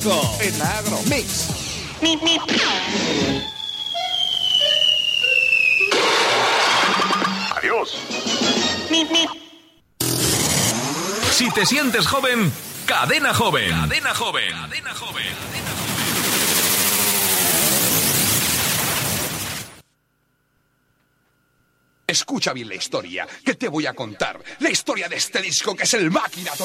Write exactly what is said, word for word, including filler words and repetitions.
disco en Agromix. Adiós. Si te sientes joven, Cadena Joven. Cadena Joven. Cadena Joven. Escucha bien la historia que te voy a contar. La historia de este disco que es el Máquina Tornera.